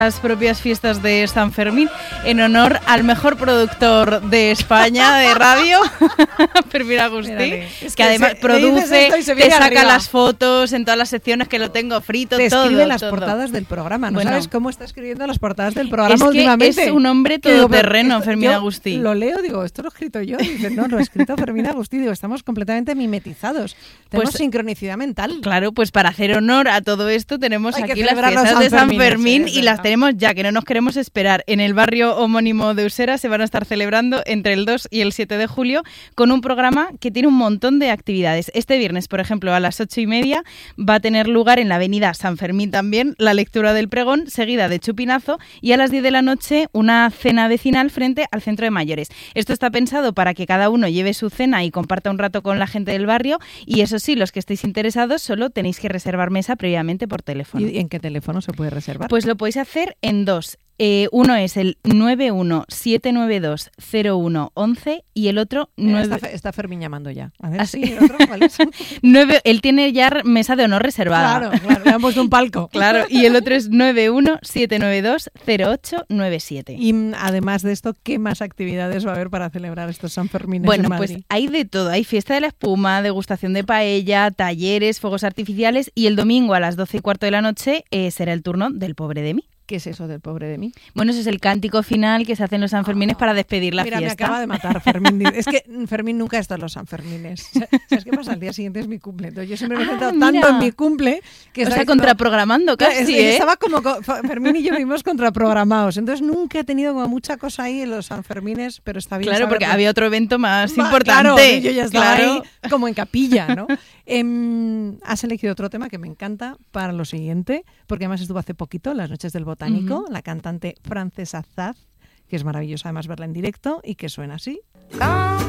las propias fiestas de San Fermín en honor al mejor productor de España de radio, Fermín Agustí, que además produce, te saca las fotos en todas las secciones que lo tengo frito, te todo. escribe las todo. portadas del programa, ¿no? Bueno, ¿Sabes cómo está escribiendo las portadas del programa es que últimamente? Es un hombre todoterreno, Fermín Agustí. Lo leo, digo, esto lo he escrito yo. Dice, no, lo ha escrito Fermín Agustí. Digo, estamos completamente mimetizados. Tenemos sincronicidad mental. Claro, pues para hacer honor a todo esto tenemos Hay aquí las fiestas de San Fermín y las tenemos ya, que no nos queremos esperar. En el barrio homónimo de Usera se van a estar celebrando entre el 2 y el 7 de julio con un programa que tiene un montón de actividades. Este viernes, por ejemplo, a las 8:30 va a tener lugar en la avenida San Fermín también la lectura del pregón, seguida de chupinazo, y a las 10 de la noche una cena vecinal frente al centro de mayores. Esto está pensado para que cada uno lleve su cena y comparta un rato con la gente del barrio, y eso sí, los que estéis interesados solo tenéis que reservar mesa previamente por teléfono. ¿Y en qué teléfono se puede reservar? Pues lo podéis hacer en dos. Uno es el 917920111 y el otro... Está Fermín llamando ya. A ver, ¿sí? ¿El otro cuál es? Él tiene ya mesa de honor reservada. Claro, le han puesto un palco. Claro, y el otro es 917920897. Y además de esto, ¿qué más actividades va a haber para celebrar estos Sanfermines Bueno, en Madrid? pues hay de todo. Hay fiesta de la espuma, degustación de paella, talleres, fuegos artificiales, y el domingo a las 12:15 de la noche será el turno del Pobre de mí. ¿Qué es eso del Pobre de mí? Bueno, ese es el cántico final que se hace en los Sanfermines para despedir la fiesta. Mira, me acaba de matar Fermín. Es que Fermín nunca está en los Sanfermines. ¿Sabes qué pasa? Al día siguiente es mi cumple. Entonces yo siempre me he centrado tanto en mi cumple que... O sea, contraprogramando casi, Estaba como... Fermín y yo vivimos contraprogramados. Entonces nunca he tenido como mucha cosa ahí en los Sanfermines, pero está bien Claro, saberlo. porque había otro evento más importante. Claro, yo ya estaba ahí como en capilla, ¿no? Has elegido otro tema que me encanta para lo siguiente, porque además estuvo hace poquito en las Noches del Botánico, la cantante Francesa Zaz, que es maravillosa además verla en directo y que suena así.